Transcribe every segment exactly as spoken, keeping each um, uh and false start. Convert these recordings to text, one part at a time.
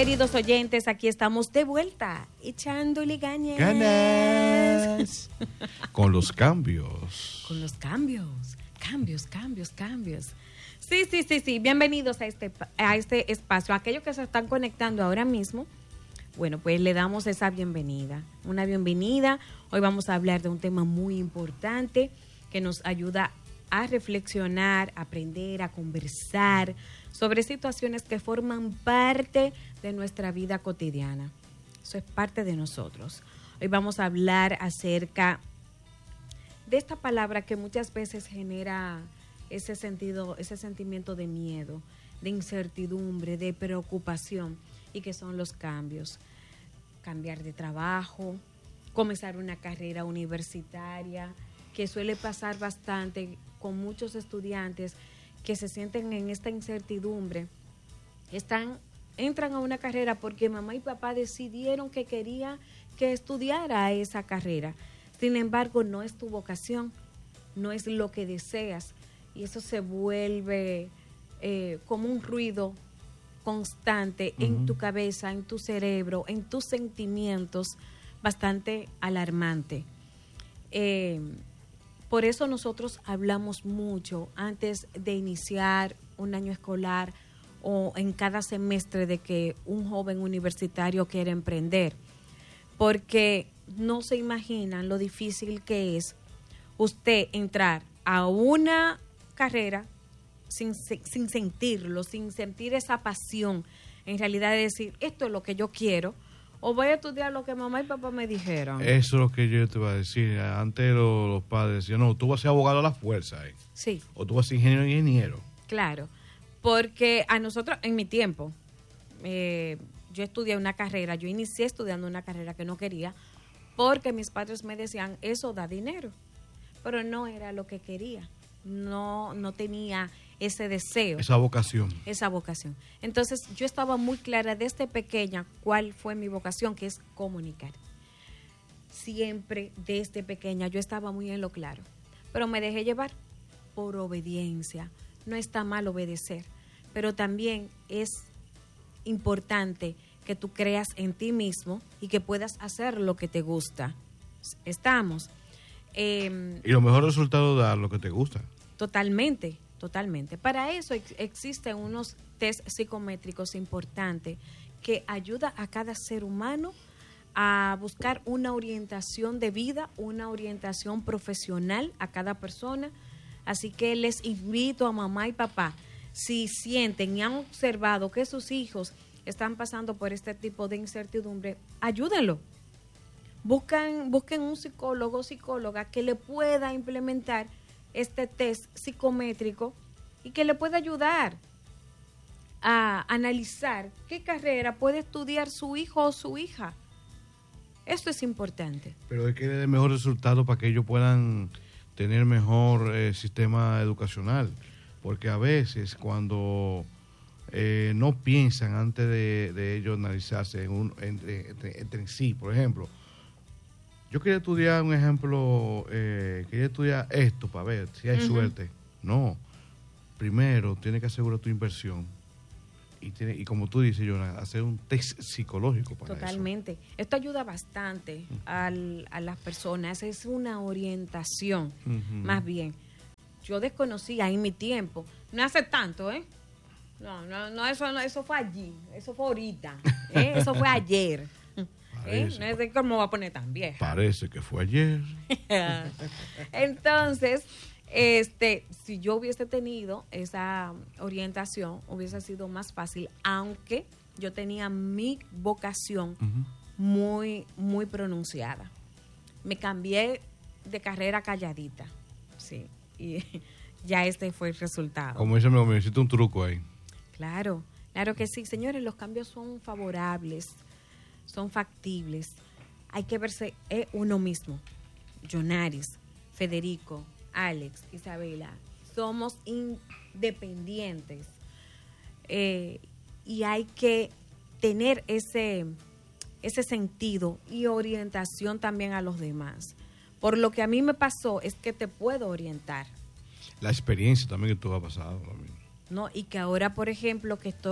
queridos oyentes, aquí estamos de vuelta, echándole ganas. Ganas. Con los cambios. Con los cambios, cambios, cambios, cambios. Sí, sí, sí, sí. Bienvenidos a este, a este espacio. Aquellos que se están conectando ahora mismo, bueno, pues le damos esa bienvenida. Una bienvenida. Hoy vamos a hablar de un tema muy importante que nos ayuda a reflexionar, a aprender, a conversar sobre situaciones que forman parte de nuestra vida cotidiana. Eso es parte de nosotros. Hoy vamos a hablar acerca de esta palabra que muchas veces genera ese sentido, ese sentimiento de miedo, de incertidumbre, de preocupación, y que son los cambios. Cambiar de trabajo, comenzar una carrera universitaria, que suele pasar bastante con muchos estudiantes que se sienten en esta incertidumbre. Están, entran a una carrera porque mamá y papá decidieron que quería que estudiara esa carrera. Sin embargo, no es tu vocación, no es lo que deseas, y eso se vuelve eh, como un ruido constante uh-huh. en tu cabeza, en tu cerebro, en tus sentimientos, bastante alarmante. Eh, por eso nosotros hablamos mucho antes de iniciar un año escolar o en cada semestre de que un joven universitario quiere emprender, porque no se imaginan lo difícil que es usted entrar a una carrera sin, sin sentirlo, sin sentir esa pasión, en realidad de decir, esto es lo que yo quiero, o voy a estudiar lo que mamá y papá me dijeron. Eso es lo que yo te iba a decir. Antes los, los padres decían, no, tú vas a ser abogado a la fuerza. Eh. Sí. O tú vas a ser ingeniero ingeniero. Claro, porque a nosotros, en mi tiempo, eh, yo estudié una carrera, yo inicié estudiando una carrera que no quería, porque mis padres me decían, eso da dinero, pero no era lo que quería. No, no tenía ese deseo. Esa vocación. Esa vocación. Entonces, yo estaba muy clara desde pequeña cuál fue mi vocación, que es comunicar. Siempre desde pequeña yo estaba muy en lo claro, pero me dejé llevar por obediencia. No está mal obedecer, pero también es importante que tú creas en ti mismo y que puedas hacer lo que te gusta. Estamos. Eh, y lo mejor resultado dar lo que te gusta. Totalmente, totalmente. Para eso ex- existen unos test psicométricos importantes que ayuda a cada ser humano a buscar una orientación de vida, una orientación profesional a cada persona. Así que les invito a mamá y papá, si sienten y han observado que sus hijos están pasando por este tipo de incertidumbre, ayúdenlo. Buscan, busquen un psicólogo o psicóloga que le pueda implementar este test psicométrico y que le pueda ayudar a analizar qué carrera puede estudiar su hijo o su hija. Esto es importante. Pero es que le dé mejor resultado para que ellos puedan tener mejor eh, sistema educacional. Porque a veces cuando eh, no piensan antes de, de ellos analizarse en un, entre, entre, entre sí, por ejemplo, yo quería estudiar, un ejemplo, eh, quería estudiar esto para ver si hay uh-huh. suerte. No. Primero, tienes que asegurar tu inversión. Y, tiene, y como tú dices, Jonah, hacer un test psicológico para Totalmente. eso. Totalmente. Esto ayuda bastante uh-huh. al, a las personas. Es una orientación, uh-huh. más bien. Yo desconocía en mi tiempo. No hace tanto, ¿eh? No, no, no, eso, no, eso fue allí. Eso fue ahorita. ¿eh? Eso fue ayer. Parece, ¿Eh? No sé cómo va a poner tan vieja. Parece que fue ayer. Entonces, este, si yo hubiese tenido esa orientación, hubiese sido más fácil, aunque yo tenía mi vocación uh-huh. muy, muy pronunciada. Me cambié de carrera calladita, sí, y ya este fue el resultado. Como dice mi amigo, necesito un truco ahí. Claro, claro que sí, señores, los cambios son favorables, son factibles. Hay que verse eh, uno mismo. Yonaris, Federico, Alex, Isabela, somos independientes eh, y hay que tener ese, ese sentido y orientación también a los demás. Por lo que a mí me pasó es que te puedo orientar. La experiencia también que tú has pasado. No, y que ahora, por ejemplo, que estoy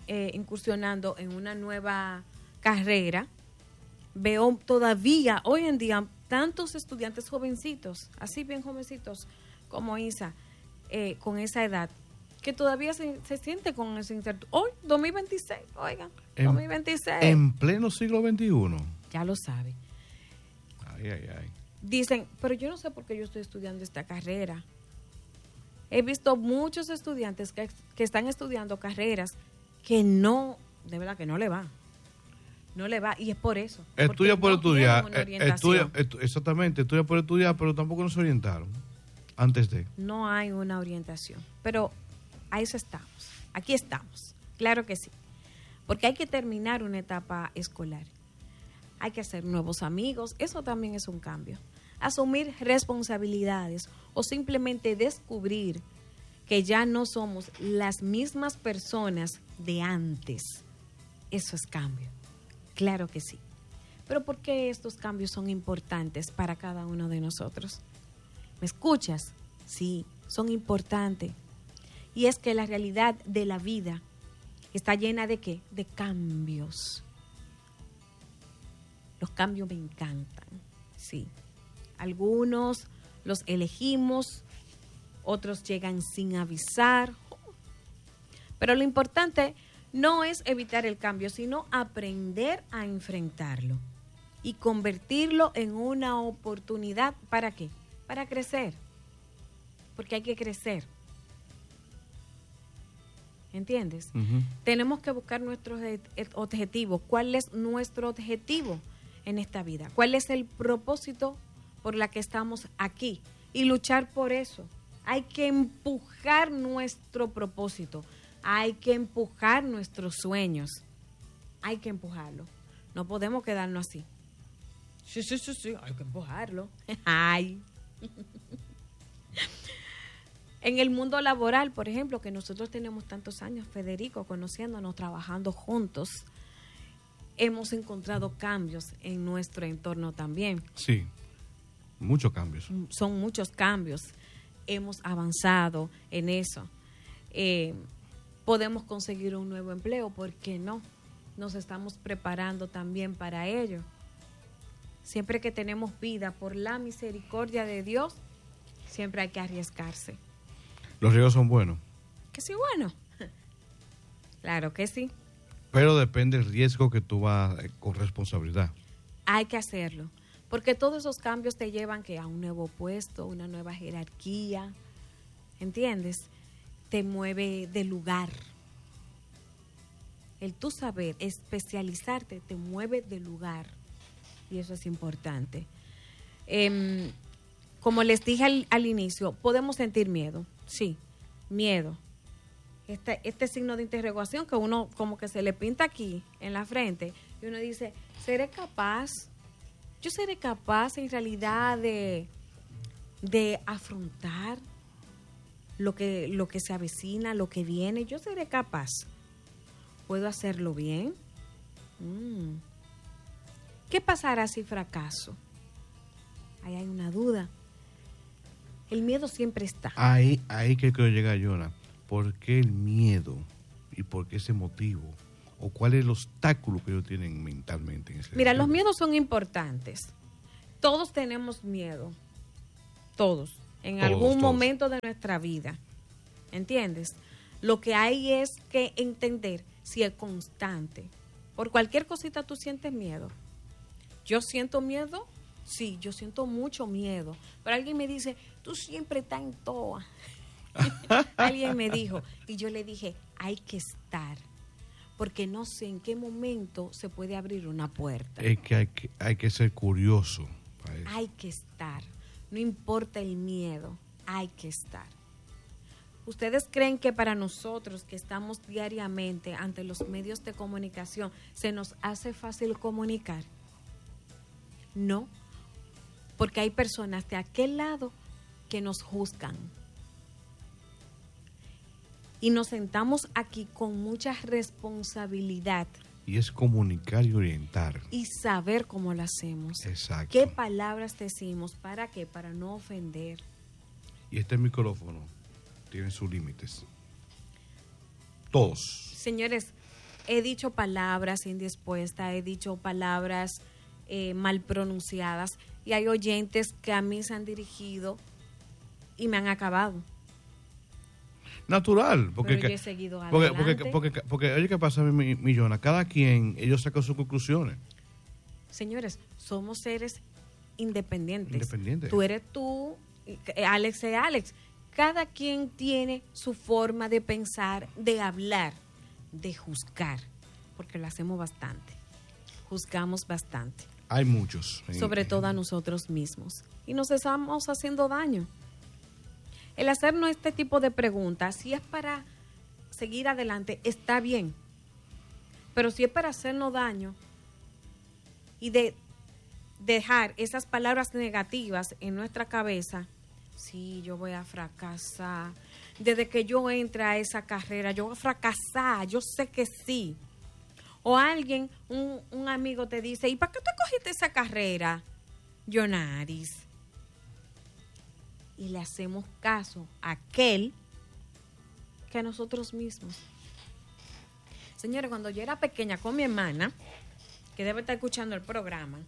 eh, incursionando en una nueva carrera, veo todavía hoy en día tantos estudiantes jovencitos, así bien jovencitos como Isa, eh, con esa edad, que todavía se, se siente con ese incertidumbre. Hoy, dos mil veintiséis, oigan, en, dos mil veintiséis. En pleno siglo veintiuno. Ya lo sabe. Ay, ay, ay. Dicen, pero yo no sé por qué yo estoy estudiando esta carrera. He visto muchos estudiantes que, que están estudiando carreras que no, de verdad que no le va. No le va, y es por eso. Estudia por no estudiar. Estudia, estu, exactamente, estudia por estudiar, pero tampoco nos orientaron antes de. No hay una orientación. Pero a eso estamos. Aquí estamos. Claro que sí. Porque hay que terminar una etapa escolar. Hay que hacer nuevos amigos. Eso también es un cambio. Asumir responsabilidades o simplemente descubrir que ya no somos las mismas personas de antes. Eso es cambio. Claro que sí. Pero ¿por qué estos cambios son importantes para cada uno de nosotros? ¿Me escuchas? Sí, son importantes. Y es que la realidad de la vida está llena de ¿qué? De cambios. Los cambios me encantan, sí. Algunos los elegimos, otros llegan sin avisar. Pero lo importante no es evitar el cambio, sino aprender a enfrentarlo y convertirlo en una oportunidad. ¿Para qué? Para crecer. Porque hay que crecer. ¿Entiendes? Uh-huh. Tenemos que buscar nuestro objetivo. ¿Cuál es nuestro objetivo en esta vida? ¿Cuál es el propósito por la que estamos aquí? Y luchar por eso. Hay que empujar nuestro propósito. Hay que empujar nuestros sueños. Hay que empujarlo. No podemos quedarnos así. Sí, sí, sí, sí, hay que empujarlo. Ay. En el mundo laboral, por ejemplo, que nosotros tenemos tantos años, Federico, conociéndonos, trabajando juntos, hemos encontrado cambios en nuestro entorno también. Sí, muchos cambios. Son muchos cambios. Hemos avanzado en eso. Eh, podemos conseguir un nuevo empleo, ¿por qué no? Nos estamos preparando también para ello. Siempre que tenemos vida, por la misericordia de Dios, siempre hay que arriesgarse. ¿Los riesgos son buenos? Que sí, bueno. Claro que sí. Pero depende del riesgo que tú vas con responsabilidad. Hay que hacerlo. Porque todos esos cambios te llevan que a un nuevo puesto, una nueva jerarquía. ¿Entiendes? Te mueve de lugar. El tú saber especializarte te mueve de lugar. Y eso es importante. Eh, como les dije al, al inicio, podemos sentir miedo. Sí, miedo. Este, este signo de interrogación que uno como que se le pinta aquí en la frente y uno dice, ¿seré capaz? Yo seré capaz en realidad de, de afrontar lo que, lo que se avecina, lo que viene. Yo seré capaz. ¿Puedo hacerlo bien? Mm. ¿Qué pasará si fracaso? Ahí hay una duda. El miedo siempre está. Ahí, ahí que quiero llegar, Yona. ¿Por qué el miedo? ¿Y por qué ese motivo? ¿O cuál es el obstáculo que ellos tienen mentalmente? En ese Mira, sentido? Los miedos son importantes. Todos tenemos miedo. Todos. En todos, algún todos. momento de nuestra vida. ¿Entiendes? Lo que hay es que entender si es constante. Por cualquier cosita tú sientes miedo. Yo siento miedo. Sí, yo siento mucho miedo. Pero alguien me dice, tú siempre estás en toa. Alguien me dijo, y yo le dije, hay que estar. Porque no sé en qué momento se puede abrir una puerta. Es que hay que, hay que ser curioso para eso. Hay que estar. No importa el miedo, hay que estar. ¿Ustedes creen que para nosotros que estamos diariamente ante los medios de comunicación se nos hace fácil comunicar? No. Porque hay personas de aquel lado que nos juzgan. Y nos sentamos aquí con mucha responsabilidad. Y es comunicar y orientar. Y saber cómo lo hacemos. Exacto. ¿Qué palabras decimos? ¿Para qué? Para no ofender. Y este micrófono tiene sus límites. Todos. Señores, he dicho palabras indispuestas, he dicho palabras eh, mal pronunciadas y hay oyentes que a mí se han dirigido y me han acabado. Natural, porque, Pero que, yo he seguido porque, adelante. porque, porque, porque, oye, ¿qué pasa, mi, Millona? Cada quien, ellos sacan sus conclusiones. Señores, somos seres independientes. Independientes. Tú eres tú, Alex es Alex. Cada quien tiene su forma de pensar, de hablar, de juzgar, porque lo hacemos bastante. Juzgamos bastante. Hay muchos. Sobre todo a nosotros mismos. Y nos estamos haciendo daño. El hacernos este tipo de preguntas, si es para seguir adelante, está bien. Pero si es para hacernos daño y de dejar esas palabras negativas en nuestra cabeza, sí, yo voy a fracasar. Desde que yo entre a esa carrera, yo voy a fracasar, yo sé que sí. O alguien, un, un amigo te dice, ¿y para qué tú cogiste esa carrera, Yonaris? Y le hacemos caso a aquel que a nosotros mismos. Señores, cuando yo era pequeña con mi hermana, que debe estar escuchando el programa,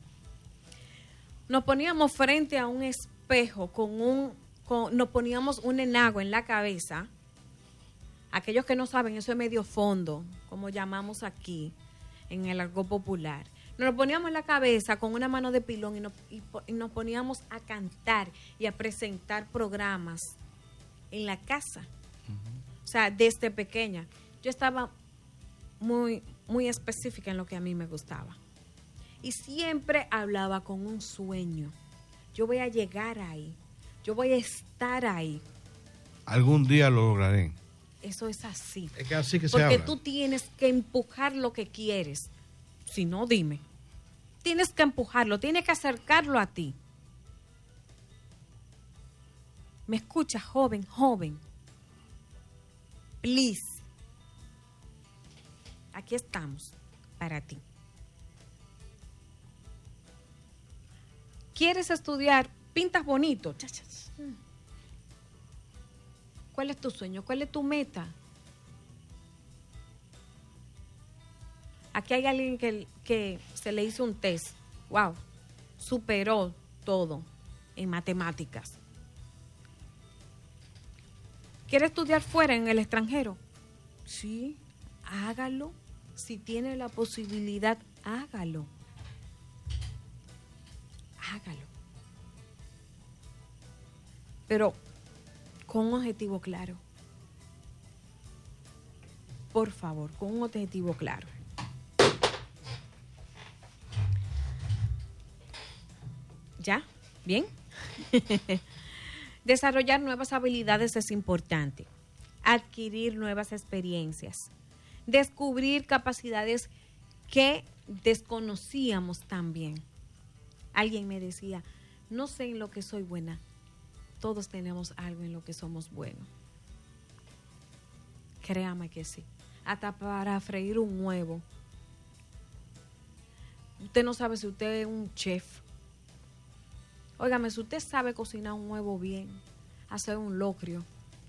nos poníamos frente a un espejo con un, con, nos poníamos un enagua en la cabeza. Aquellos que no saben, eso es medio fondo, como llamamos aquí, en el argot popular. Nos lo poníamos en la cabeza con una mano de pilón y nos, y, y nos poníamos a cantar y a presentar programas en la casa. Uh-huh. O sea, desde pequeña. Yo estaba muy, muy específica en lo que a mí me gustaba. Y siempre hablaba con un sueño. Yo voy a llegar ahí. Yo voy a estar ahí. Algún día lo lograré. Eso es así. Es que así que se Porque habla. tú tienes que empujar lo que quieres. Si no, dime. Tienes que empujarlo, tienes que acercarlo a ti. ¿Me escuchas, joven, joven? Please. Aquí estamos para ti. ¿Quieres estudiar? Pintas bonito. ¿Cuál es tu sueño? ¿Cuál es tu meta? Aquí hay alguien que, que se le hizo un test. Wow. Superó todo en matemáticas. ¿Quiere estudiar fuera, en el extranjero? Sí, hágalo. Si tiene la posibilidad, hágalo. Hágalo. Pero con un objetivo claro. Por favor, con un objetivo claro. ¿Ya? ¿Bien? Desarrollar nuevas habilidades es importante. Adquirir nuevas experiencias. Descubrir capacidades que desconocíamos también. Alguien me decía, no sé en lo que soy buena. Todos tenemos algo en lo que somos buenos. Créame que sí. Hasta para freír un huevo. Usted no sabe si usted es un chef. Óigame, si usted sabe cocinar un huevo bien, hacer un locrio,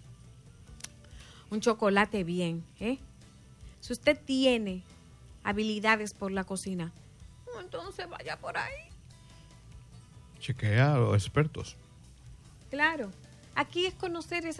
un chocolate bien, ¿eh? Si usted tiene habilidades por la cocina, entonces vaya por ahí. Chequea a los expertos. Claro. Aquí es conocer esa